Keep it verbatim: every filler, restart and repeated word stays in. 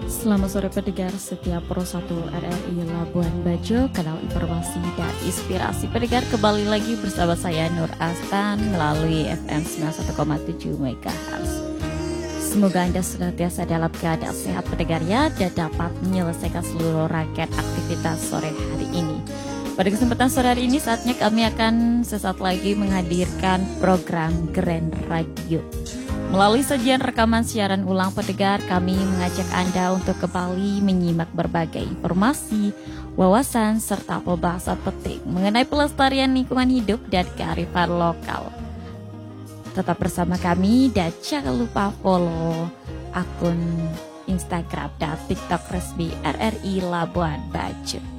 Selamat sore pendengar setiap Pro satu R R I Labuan Bajo, kanal informasi dan inspirasi pendengar. Kembali lagi bersama saya Nur Astan melalui F M sembilan puluh satu koma tujuh MHz. Semoga Anda senantiasa dalam keadaan sehat pendengar ya, dan dapat menyelesaikan seluruh rangkaian aktivitas sore hari ini. Pada kesempatan sore hari ini saatnya kami akan sesaat lagi menghadirkan program Grand Radio. Melalui sajian rekaman siaran ulang pendengar, kami mengajak Anda untuk kembali menyimak berbagai informasi, wawasan, serta pembahasan penting mengenai pelestarian lingkungan hidup dan kearifan lokal. Tetap bersama kami dan jangan lupa follow akun Instagram dan TikTok resmi R R I Labuan Bajo.